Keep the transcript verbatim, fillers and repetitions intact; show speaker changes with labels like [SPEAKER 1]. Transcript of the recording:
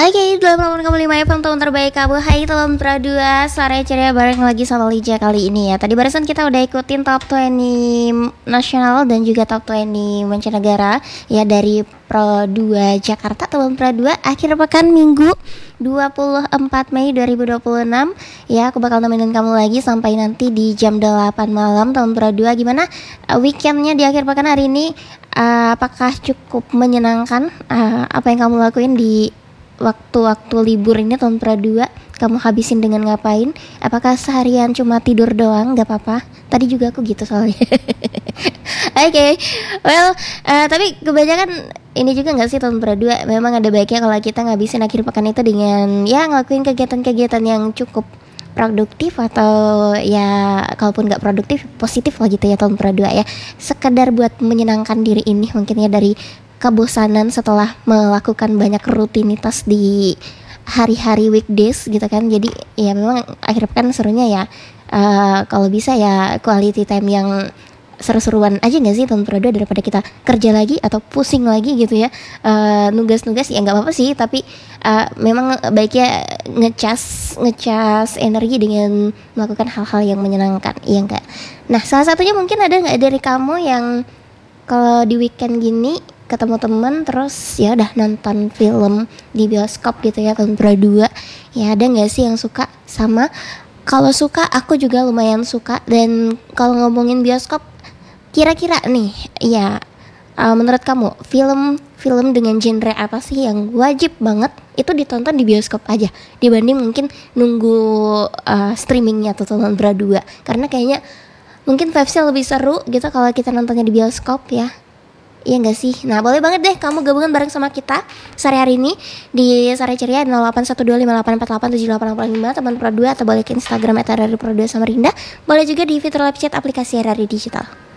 [SPEAKER 1] Oke, delapan puluh koma lima F M, teman terbaik kamu. Hai teman Pradua, sore ceria bareng lagi sama Lija kali ini ya. Tadi barusan kita udah ikutin top dua puluh nasional dan juga top dua puluh mancanegara ya dari Pro dua Jakarta, teman Pradua. Akhir pekan Minggu dua puluh empat Mei dua ribu dua puluh enam. Ya, aku bakal nemenin kamu lagi sampai nanti di jam delapan malam, teman Pradua. Gimana uh, weekendnya di akhir pekan hari ini? Uh, apakah cukup menyenangkan? Uh, apa yang kamu lakuin di waktu-waktu libur ini tahun Pradua? Kamu habisin dengan ngapain? Apakah seharian cuma tidur doang? Gak apa-apa. Tadi juga aku gitu soalnya. Oke, okay. well, uh, tapi kebanyakan ini juga nggak sih tahun Pradua? Memang ada baiknya kalau kita ngabisin akhir pekan itu dengan ya ngelakuin kegiatan-kegiatan yang cukup produktif, atau ya kalaupun nggak produktif positif lah gitu ya tahun Pradua ya. Sekedar buat menyenangkan diri ini mungkin ya dari kebosanan setelah melakukan banyak rutinitas di hari-hari weekdays gitu kan. Jadi ya memang akhir pekan serunya ya uh, kalau bisa ya quality time yang seru-seruan aja gak sih tahun Pradua, daripada kita kerja lagi atau pusing lagi gitu ya uh, nugas-nugas. Ya nggak apa-apa sih, tapi uh, memang baiknya ngecas ngecas energi dengan melakukan hal-hal yang menyenangkan, iya enggak? Nah, salah satunya mungkin ada nggak dari kamu yang kalau di weekend gini ketemu temen terus ya udah nonton film di bioskop gitu ya tahun Pradua? Ya ada nggak sih yang suka sama? Kalau suka, aku juga lumayan suka. Dan kalau ngomongin bioskop, kira-kira nih ya uh, menurut kamu film-film dengan genre apa sih yang wajib banget itu ditonton di bioskop aja dibanding mungkin nunggu uh, streamingnya tuh tahun Pradua? Karena kayaknya mungkin vibes-nya lebih seru gitu kalau kita nontonnya di bioskop ya. Iya gak sih? Nah, boleh banget deh kamu gabungan bareng sama kita sore hari ini di Sore Ceria nol delapan satu dua lima delapan empat delapan tujuh delapan delapan lima teman Pro dua, atau boleh ke Instagram et r r pro dua Samarinda. Boleh juga di fitur live chat aplikasi R R I Digital.